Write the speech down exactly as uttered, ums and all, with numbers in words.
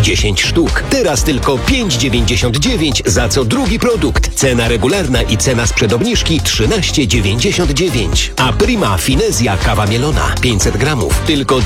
dziesięć sztuk. Teraz tylko pięć dziewięćdziesiąt dziewięć za co drugi produkt. Cena regularna i cena sprzed obniżki trzynaście dziewięćdziesiąt dziewięć. A Prima Finezja kawa mielona pięćset gramów. Tylko